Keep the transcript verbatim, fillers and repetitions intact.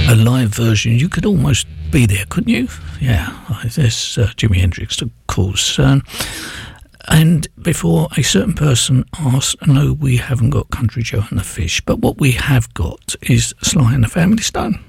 a live version. You could almost be there, couldn't you? Yeah, there's uh, Jimi Hendrix, of course. Um, and before, a certain person asked, no, we haven't got Country Joe and the Fish, but what we have got is Sly and the Family Stone.